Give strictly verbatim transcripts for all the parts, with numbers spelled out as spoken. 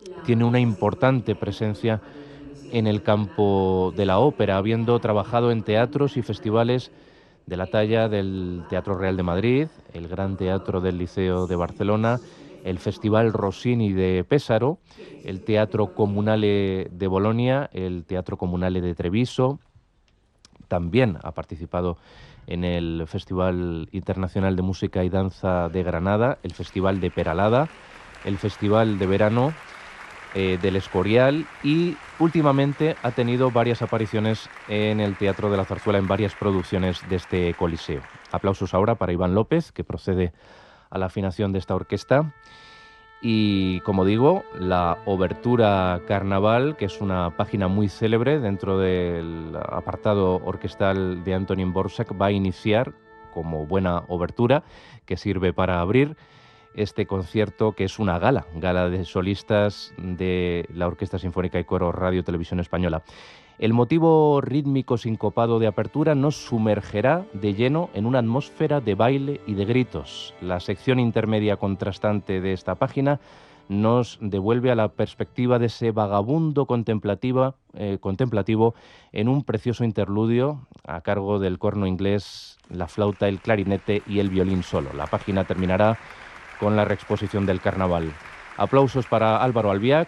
tiene una importante presencia en el campo de la ópera, habiendo trabajado en teatros y festivales de la talla del Teatro Real de Madrid, el Gran Teatro del Liceo de Barcelona, el Festival Rossini de Pésaro, el Teatro Comunale de Bolonia, el Teatro Comunale de Treviso. También ha participado en el Festival Internacional de Música y Danza de Granada, el Festival de Peralada, el Festival de Verano eh, del Escorial, y últimamente ha tenido varias apariciones en el Teatro de la Zarzuela en varias producciones de este coliseo. Aplausos ahora para Iván López, que procede a la afinación de esta orquesta. Y, como digo, la Obertura Carnaval, que es una página muy célebre dentro del apartado orquestal de Antonín Dvořák, va a iniciar como buena obertura, que sirve para abrir este concierto, que es una gala, gala de solistas de la Orquesta Sinfónica y Coro Radio Televisión Española. El motivo rítmico sincopado de apertura nos sumergerá de lleno en una atmósfera de baile y de gritos. La sección intermedia contrastante de esta página nos devuelve a la perspectiva de ese vagabundo contemplativa, eh, contemplativo en un precioso interludio a cargo del corno inglés, la flauta, el clarinete y el violín solo. La página terminará con la reexposición del carnaval. Aplausos para Álvaro Albiach,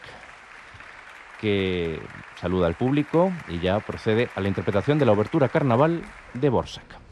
que saluda al público y ya procede a la interpretación de la Obertura Carnaval de Dvořák.